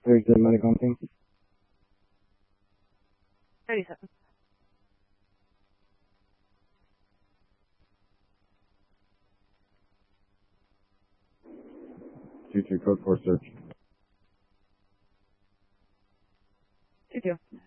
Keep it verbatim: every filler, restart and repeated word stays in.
thirty-seven medical team. thirty-seven. two two code four search. two two.